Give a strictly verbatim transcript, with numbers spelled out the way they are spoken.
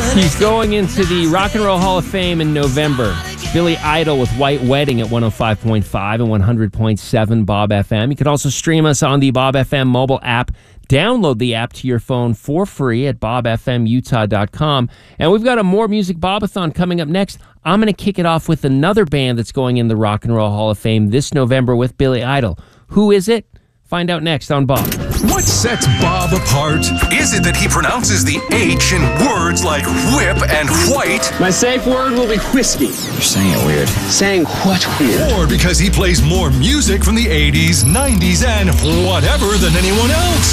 He's going into the Rock and Roll Hall of Fame in November. Billy Idol with White Wedding at one oh five point five and one hundred point seven Bob F M. You can also stream us on the Bob F M mobile app. Download the app to your phone for free at bob f m utah dot com. And we've got a More Music Bobathon coming up next. I'm going to kick it off with another band that's going in the Rock and Roll Hall of Fame this November with Billy Idol. Who is it? Find out next on Bob. What sets Bob apart? Is it that he pronounces the H in words like whip and white? My safe word will be whiskey. You're saying it weird. Saying what weird? Or because he plays more music from the eighties, nineties, and whatever than anyone else?